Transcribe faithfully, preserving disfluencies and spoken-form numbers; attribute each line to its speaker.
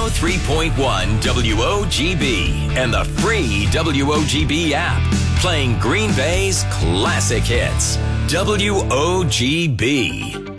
Speaker 1: oh three point one W O G B and the free W O G B app. Playing Green Bay's classic hits. W O G B.